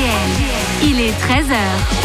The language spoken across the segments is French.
Il est 13h.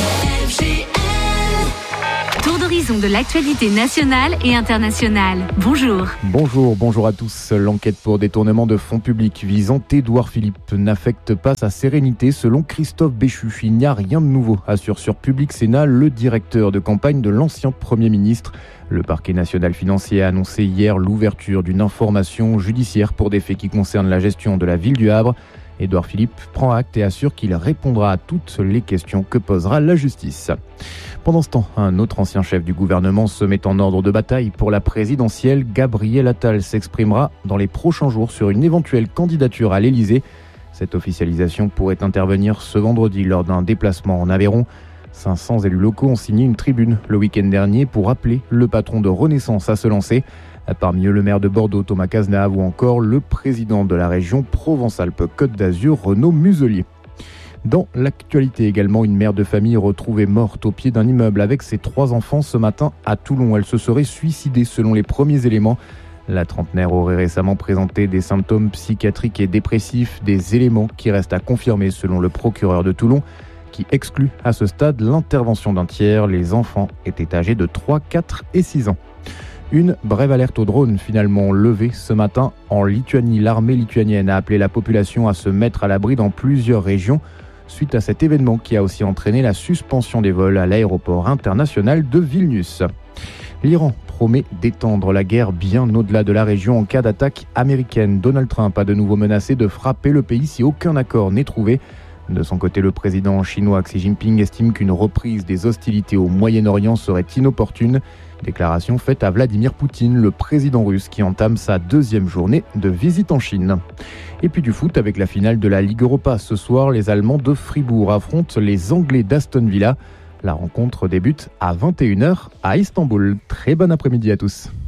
Tour d'horizon de l'actualité nationale et internationale. Bonjour. Bonjour à tous. L'enquête pour détournement de fonds publics visant Édouard Philippe n'affecte pas sa sérénité selon Christophe Béchu. Il n'y a rien de nouveau, assure sur Public Sénat le directeur de campagne de l'ancien Premier ministre. Le parquet national financier a annoncé hier l'ouverture d'une information judiciaire pour des faits qui concernent la gestion de la ville du Havre. Édouard Philippe prend acte et assure qu'il répondra à toutes les questions que posera la justice. Pendant ce temps, un autre ancien chef du gouvernement se met en ordre de bataille pour la présidentielle. Gabriel Attal s'exprimera dans les prochains jours sur une éventuelle candidature à l'Élysée. Cette officialisation pourrait intervenir ce vendredi lors d'un déplacement en Aveyron. 500 élus locaux ont signé une tribune le week-end dernier pour appeler le patron de Renaissance à se lancer. Parmi eux, le maire de Bordeaux, Thomas Cazenave, ou encore le président de la région Provence-Alpes-Côte d'Azur, Renaud Muselier. Dans l'actualité également, une mère de famille retrouvée morte au pied d'un immeuble avec ses 3 enfants ce matin à Toulon. Elle se serait suicidée selon les premiers éléments. La trentenaire aurait récemment présenté des symptômes psychiatriques et dépressifs, des éléments qui restent à confirmer selon le procureur de Toulon, qui exclut à ce stade l'intervention d'un tiers. Les enfants étaient âgés de 3, 4 et 6 ans. Une brève alerte au drone finalement levée ce matin en Lituanie. L'armée lituanienne a appelé la population à se mettre à l'abri dans plusieurs régions suite à cet événement qui a aussi entraîné la suspension des vols à l'aéroport international de Vilnius. L'Iran promet d'étendre la guerre bien au-delà de la région en cas d'attaque américaine. Donald Trump a de nouveau menacé de frapper le pays si aucun accord n'est trouvé. De son côté, le président chinois Xi Jinping estime qu'une reprise des hostilités au Moyen-Orient serait inopportune. Déclaration faite à Vladimir Poutine, le président russe qui entame sa 2e journée de visite en Chine. Et puis du foot avec la finale de la Ligue Europa. Ce soir, les Allemands de Fribourg affrontent les Anglais d'Aston Villa. La rencontre débute à 21h à Istanbul. Très bon après-midi à tous.